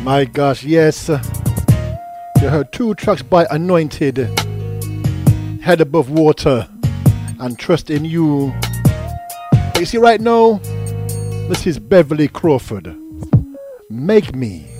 My gosh, yes. You heard two tracks by Anointed, Head Above Water and Trust in You. But you see right now, this is Beverly Crawford, Make Me.